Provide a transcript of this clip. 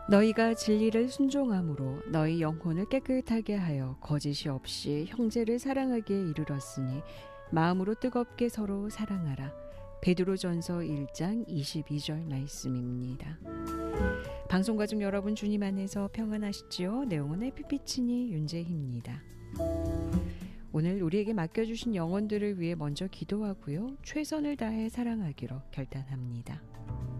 너희가 진리를 순종함으로 너희 영혼을 깨끗하게 하여 거짓이 없이 형제를 사랑하기에 이르렀으니 마음으로 뜨겁게 서로 사랑하라. 베드로전서 1장 22절 말씀입니다. 방송 가족 여러분, 주님 안에서 평안하시지요? 내용은 에피피치니 윤재희입니다. 오늘 우리에게 맡겨주신 영혼들을 위해 먼저 기도하고요, 최선을 다해 사랑하기로 결단합니다.